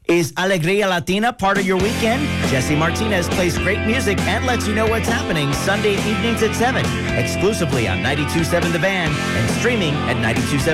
Is Alegria Latina part of your weekend? Jesse Martinez plays great music and lets you know what's happening Sunday evenings at 7, exclusively on 92.7 The Van and streaming at 92.7